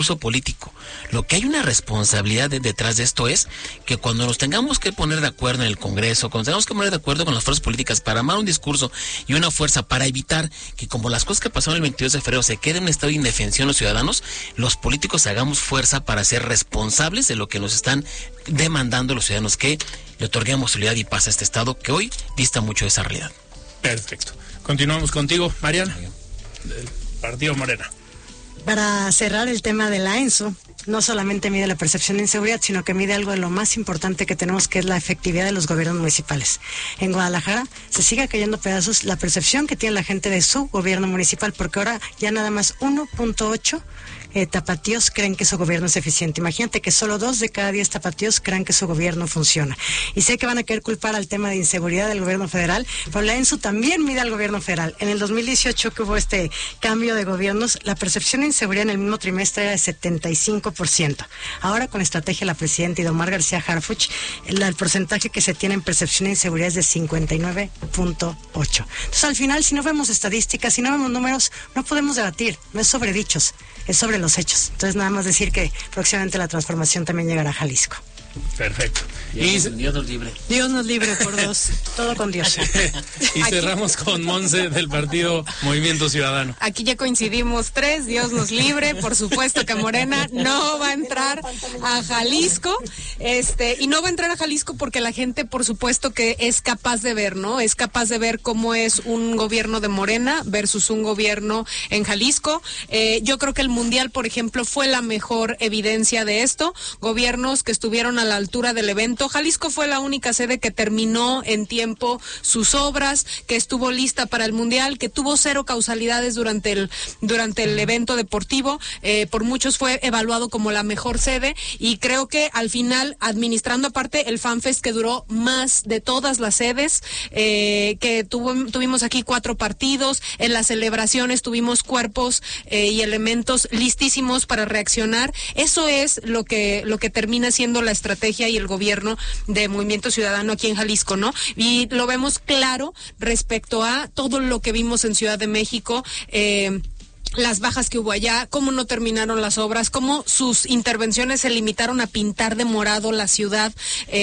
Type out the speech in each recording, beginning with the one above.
político. Lo que hay una responsabilidad detrás de esto es que cuando nos tengamos que poner de acuerdo en el Congreso, cuando tengamos que poner de acuerdo con las fuerzas políticas para armar un discurso y una fuerza para evitar que, como las cosas que pasaron el 22 de febrero, se quede en un estado de indefensión los ciudadanos, los políticos hagamos fuerza para ser responsables de lo que nos están demandando los ciudadanos, que le otorguemos seguridad y paz a este estado que hoy dista mucho de esa realidad. Perfecto. Continuamos contigo, Mariana, del Partido Morena. Para cerrar el tema de la ENSO, no solamente mide la percepción de inseguridad, sino que mide algo de lo más importante que tenemos, que es la efectividad de los gobiernos municipales. En Guadalajara se sigue cayendo pedazos la percepción que tiene la gente de su gobierno municipal, porque ahora ya nada más 1.8 tapatíos creen que su gobierno es eficiente. Imagínate que solo 2 de cada 10 tapatíos creen que su gobierno funciona. Y sé que van a querer culpar al tema de inseguridad del gobierno federal, pero la ENSU también mide al gobierno federal. En el 2018, que hubo este cambio de gobiernos, la percepción de inseguridad en el mismo trimestre era de 75%. Ahora, con la estrategia de la presidenta Idomar García Harfuch, el porcentaje que se tiene en percepción de inseguridad es de 59.8. Entonces, al final, si no vemos estadísticas, si no vemos números, no podemos debatir. No es sobre dichos, es sobre los hechos. Entonces, nada más decir que próximamente la transformación también llegará a Jalisco. Perfecto. Dios nos libre. Dios nos libre por dos. Todo con Dios. Y cerramos con Monse del Partido Movimiento Ciudadano. Aquí ya coincidimos 3, Dios nos libre. Por supuesto que Morena no va a entrar a Jalisco. Y no va a entrar a Jalisco porque la gente, por supuesto, que es capaz de ver, ¿no? Es capaz de ver cómo es un gobierno de Morena versus un gobierno en Jalisco. Yo creo que el Mundial, por ejemplo, fue la mejor evidencia de esto. Gobiernos que estuvieron a la altura del evento. Jalisco fue la única sede que terminó en tiempo sus obras, que estuvo lista para el Mundial, que tuvo 0 causalidades durante el evento deportivo. Por muchos fue evaluado como la mejor sede, y creo que al final, administrando aparte el FanFest, que duró más de todas las sedes, que tuvimos aquí 4 partidos, en las celebraciones tuvimos cuerpos y elementos listísimos para reaccionar. Eso es lo que termina siendo la estrategia y el gobierno de Movimiento Ciudadano aquí en Jalisco, ¿no? Y lo vemos claro respecto a todo lo que vimos en Ciudad de México, las bajas que hubo allá, cómo no terminaron las obras, cómo sus intervenciones se limitaron a pintar de morado la ciudad,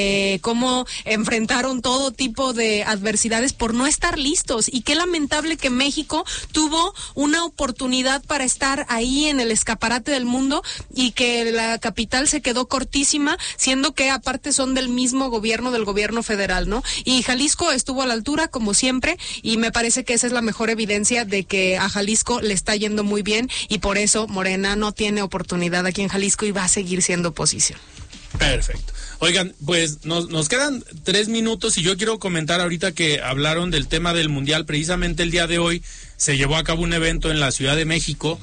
cómo enfrentaron todo tipo de adversidades por no estar listos. Y qué lamentable que México tuvo una oportunidad para estar ahí en el escaparate del mundo y que la capital se quedó cortísima, siendo que aparte son del mismo gobierno, del gobierno federal, ¿no? Y Jalisco estuvo a la altura, como siempre, y me parece que esa es la mejor evidencia de que a Jalisco le está yendo muy bien, y por eso Morena no tiene oportunidad aquí en Jalisco y va a seguir siendo oposición. Perfecto. Oigan, pues nos quedan 3 minutos y yo quiero comentar ahorita que hablaron del tema del Mundial. Precisamente el día de hoy se llevó a cabo un evento en la Ciudad de México,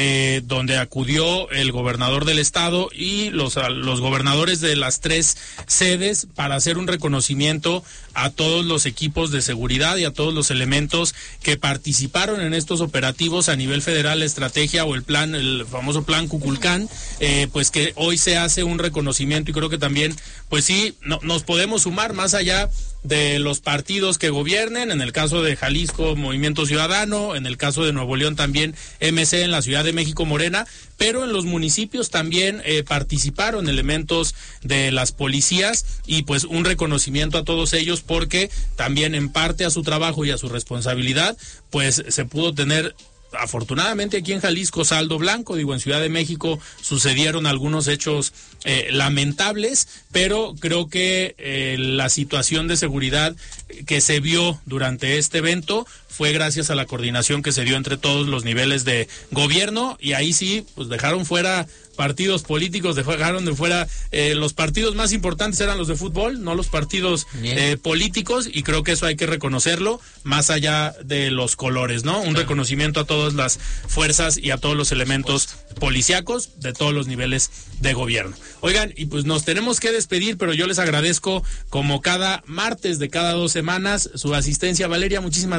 donde acudió el gobernador del estado y los gobernadores de las 3 sedes para hacer un reconocimiento a todos los equipos de seguridad y a todos los elementos que participaron en estos operativos a nivel federal, la estrategia o el famoso plan Cuculcán, pues que hoy se hace un reconocimiento, y creo que también, pues sí, nos podemos sumar más allá de los partidos que gobiernen. En el caso de Jalisco, Movimiento Ciudadano; en el caso de Nuevo León también MC; en la Ciudad de México, Morena, pero en los municipios también participaron elementos de las policías, y pues un reconocimiento a todos ellos, porque también en parte a su trabajo y a su responsabilidad, pues se pudo tener, afortunadamente, aquí en Jalisco, saldo blanco. Digo, en Ciudad de México sucedieron algunos hechos lamentables, pero creo que la situación de seguridad que se vio durante este evento fue gracias a la coordinación que se dio entre todos los niveles de gobierno, y ahí sí, pues dejaron fuera partidos políticos, dejaron de fuera los partidos más importantes eran los de fútbol, no los partidos políticos, y creo que eso hay que reconocerlo, más allá de los colores, ¿no? Un reconocimiento a todas las fuerzas y a todos los elementos policíacos de todos los niveles de gobierno. Oigan, y pues nos tenemos que despedir, pero yo les agradezco, como cada martes de cada 2 semanas, su asistencia. Valeria, muchísimas gracias, muy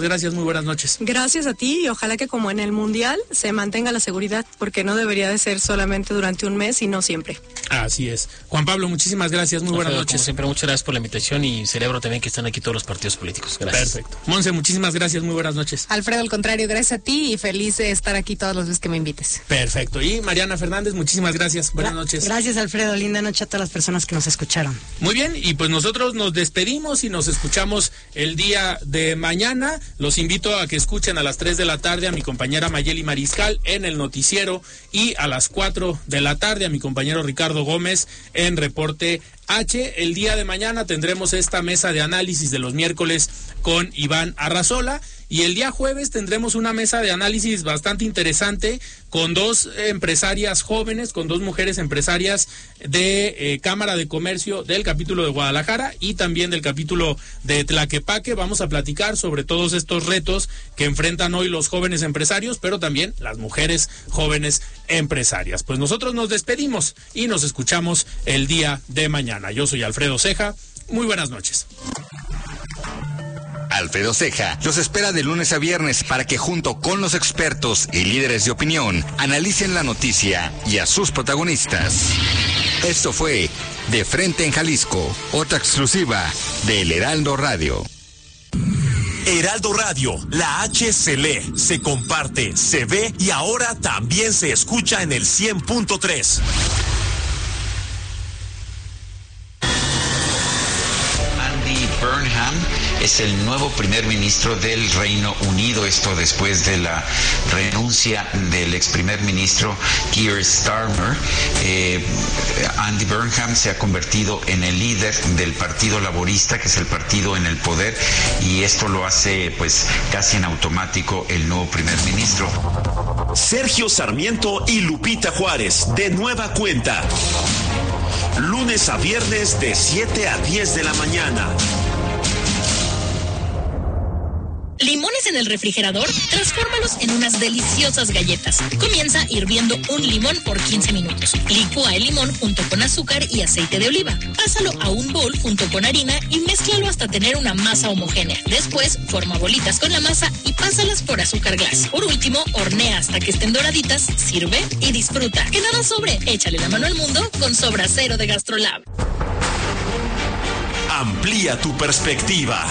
buenas noches. Gracias a ti y ojalá que como en el Mundial se mantenga la seguridad, porque no debería de ser solamente durante un mes y no siempre. Así es. Juan Pablo, muchísimas gracias, muy buenas noches. Como siempre, muchas gracias por la invitación y celebro también que están aquí todos los partidos políticos. Gracias. Perfecto. Monse, muchísimas gracias, muy buenas noches. Alfredo, al contrario, gracias a ti y feliz de estar aquí todas las veces que me invites. Perfecto. Y Mariana Fernández, muchísimas gracias, buenas noches. Gracias, Alfredo, linda noche a todas las personas que nos escucharon. Muy bien, y pues nosotros nos despedimos y nos escuchamos el día de mañana. Los invito a que escuchen a las 3 de la tarde a mi compañera Mayeli Mariscal en el noticiero y a las 4 de la tarde a mi compañero Ricardo Gómez en Reporte H. El día de mañana tendremos esta mesa de análisis de los miércoles con Iván Arrazola. Y el día jueves tendremos una mesa de análisis bastante interesante con dos empresarias jóvenes, con dos mujeres empresarias de Cámara de Comercio del capítulo de Guadalajara y también del capítulo de Tlaquepaque. Vamos a platicar sobre todos estos retos que enfrentan hoy los jóvenes empresarios, pero también las mujeres jóvenes empresarias. Pues nosotros nos despedimos y nos escuchamos el día de mañana. Yo soy Alfredo Ceja. Muy buenas noches. Alfredo Ceja los espera de lunes a viernes para que junto con los expertos y líderes de opinión analicen la noticia y a sus protagonistas. Esto fue De Frente en Jalisco, otra exclusiva de El Heraldo Radio. Heraldo Radio, la H se lee, se comparte, se ve y ahora también se escucha en el 100.3. Andy Burnham es el nuevo primer ministro del Reino Unido, esto después de la renuncia del ex primer ministro Keir Starmer. Andy Burnham se ha convertido en el líder del Partido Laborista, que es el partido en el poder, y esto lo hace pues casi en automático el nuevo primer ministro. Sergio Sarmiento y Lupita Juárez, de nueva cuenta. Lunes a viernes de 7 a 10 de la mañana. ¿Limones en el refrigerador? Transfórmalos en unas deliciosas galletas. Comienza hirviendo un limón por 15 minutos. Licúa el limón junto con azúcar y aceite de oliva. Pásalo a un bowl junto con harina y mézclalo hasta tener una masa homogénea. Después, forma bolitas con la masa y pásalas por azúcar glass. Por último, hornea hasta que estén doraditas, sirve y disfruta. Que nada sobre, échale la mano al mundo con Sobra Cero de GastroLab. Amplía tu perspectiva.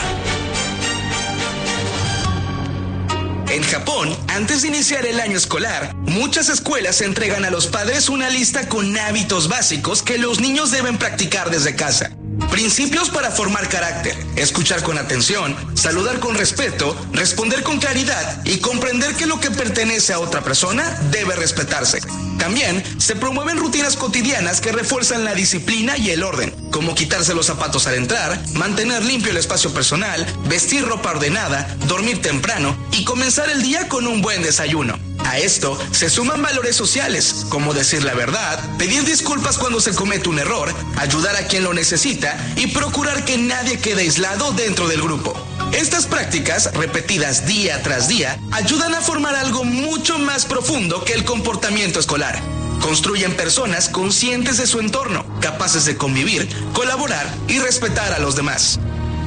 En Japón, antes de iniciar el año escolar, muchas escuelas entregan a los padres una lista con hábitos básicos que los niños deben practicar desde casa. Principios para formar carácter: escuchar con atención, saludar con respeto, responder con claridad y comprender que lo que pertenece a otra persona debe respetarse. También se promueven rutinas cotidianas que refuerzan la disciplina y el orden, como quitarse los zapatos al entrar, mantener limpio el espacio personal, vestir ropa ordenada, dormir temprano y comenzar el día con un buen desayuno. A esto se suman valores sociales, como decir la verdad, pedir disculpas cuando se comete un error, ayudar a quien lo necesita y procurar que nadie quede aislado dentro del grupo. Estas prácticas, repetidas día tras día, ayudan a formar algo mucho más profundo que el comportamiento escolar. Construyen personas conscientes de su entorno, capaces de convivir, colaborar y respetar a los demás.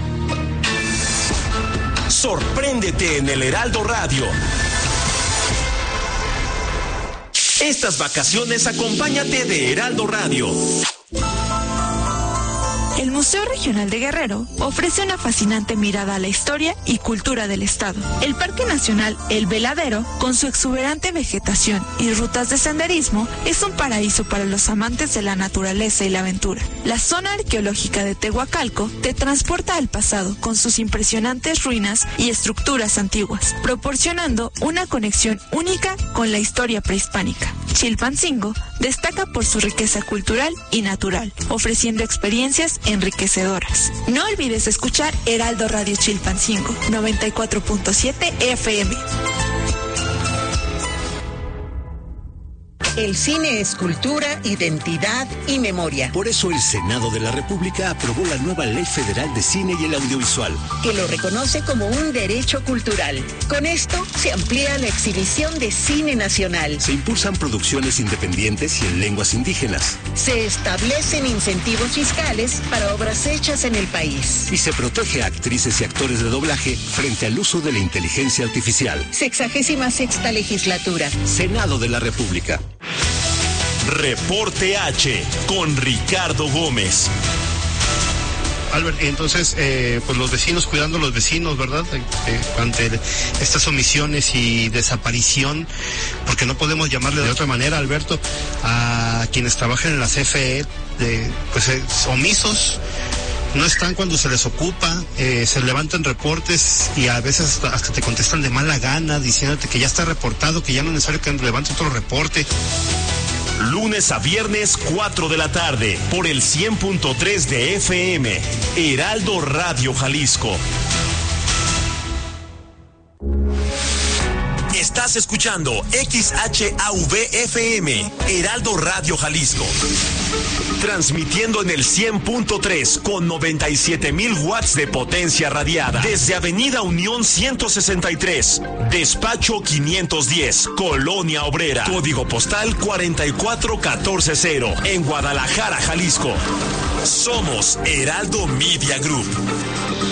Sorpréndete en el Heraldo Radio. Estas vacaciones acompáñate de Heraldo Radio. El Museo Regional de Guerrero ofrece una fascinante mirada a la historia y cultura del estado. El Parque Nacional El Veladero, con su exuberante vegetación y rutas de senderismo, es un paraíso para los amantes de la naturaleza y la aventura. La zona arqueológica de Tehuacalco te transporta al pasado con sus impresionantes ruinas y estructuras antiguas, proporcionando una conexión única con la historia prehispánica. Chilpancingo destaca por su riqueza cultural y natural, ofreciendo experiencias enriquecedoras. No olvides escuchar Heraldo Radio Chilpancingo, 94.7 FM. El cine es cultura, identidad y memoria. Por eso el Senado de la República aprobó la nueva Ley Federal de Cine y el Audiovisual, que lo reconoce como un derecho cultural. Con esto se amplía la exhibición de cine nacional. Se impulsan producciones independientes y en lenguas indígenas. Se establecen incentivos fiscales para obras hechas en el país. Y se protege a actrices y actores de doblaje frente al uso de la inteligencia artificial. 66ª legislatura. Senado de la República. Reporte H con Ricardo Gómez. Albert, entonces, pues los vecinos cuidando a los vecinos, ¿verdad? Ante estas omisiones y desaparición, porque no podemos llamarle de otra manera, Alberto, a quienes trabajan en la CFE, omisos. No están cuando se les ocupa, se levantan reportes y a veces hasta te contestan de mala gana, diciéndote que ya está reportado, que ya no es necesario que levante otro reporte. Lunes a viernes, 4 de la tarde, por el 100.3 de FM, Heraldo Radio Jalisco. Estás escuchando XHAV-FM, Heraldo Radio Jalisco. Transmitiendo en el 100.3 con 97,000 watts de potencia radiada. Desde Avenida Unión 163, Despacho 510, Colonia Obrera. Código postal 44140, en Guadalajara, Jalisco. Somos Heraldo Media Group.